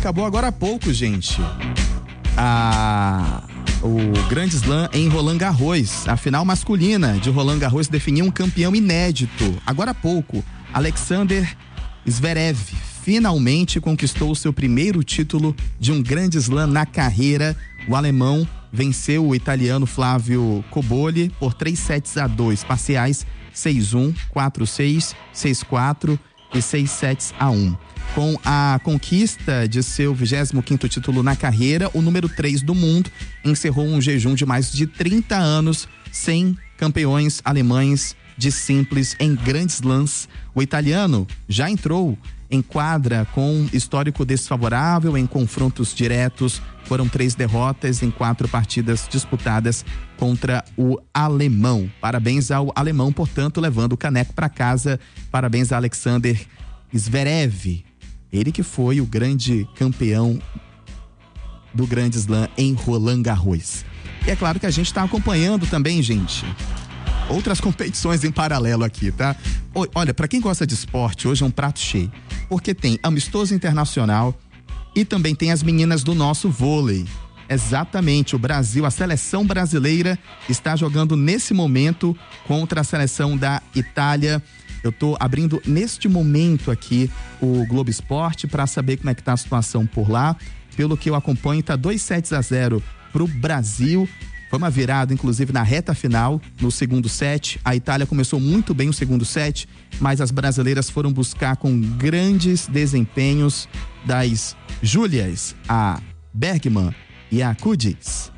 acabou agora há pouco, gente. O Grande Slam em Roland Garros. A final masculina de Roland Garros definiu um campeão inédito. Agora há pouco, Alexander Zverev finalmente conquistou o seu primeiro título de um Grande Slam na carreira. O alemão venceu o italiano Flávio Cobolli por 3-2 parciais, 6-1, 4-6, 6-4 e 6-1. Com a conquista de seu 25º título na carreira, o número 3 do mundo encerrou um jejum de mais de 30 anos sem campeões alemães de simples em grandes slams. O italiano já entrou em quadra com histórico desfavorável em confrontos diretos. Foram 3 derrotas em 4 partidas disputadas contra o alemão. Parabéns ao alemão, portanto, levando o caneco para casa. Parabéns a Alexander Zverev. Ele que foi o grande campeão do Grande Slam em Roland Garros. E é claro que a gente está acompanhando também, gente, outras competições em paralelo aqui, tá? Olha, para quem gosta de esporte, hoje é um prato cheio, porque tem amistoso internacional e também tem as meninas do nosso vôlei. Exatamente, o Brasil, a seleção brasileira está jogando nesse momento contra a seleção da Itália. Eu tô abrindo neste momento aqui o Globo Esporte para saber como é que tá a situação por lá. Pelo que eu acompanho, tá 2-0 pro Brasil. Foi uma virada, inclusive, na reta final, no segundo set. A Itália começou muito bem o segundo set, mas as brasileiras foram buscar com grandes desempenhos das Júlias, a Bergman e a Kudis.